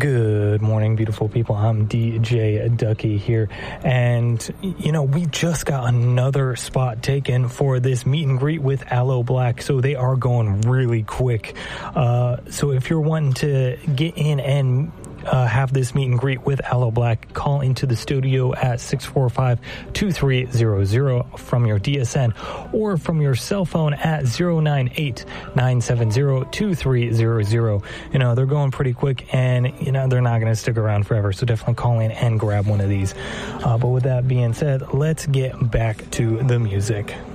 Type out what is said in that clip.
Good morning, beautiful people. I'm DJ Ducky here. And, we just got another spot taken for this meet and greet with Aloe Blacc. So they are going really quick. So if you're wanting to get in and have this meet and greet with Aloe Blacc, call into the studio at 645-2300 from your DSN or from your cell phone at 098-970-2300. They're going pretty quick, and they're not going to stick around forever, so definitely call in and grab one of these. But with that being said, let's get back to the music.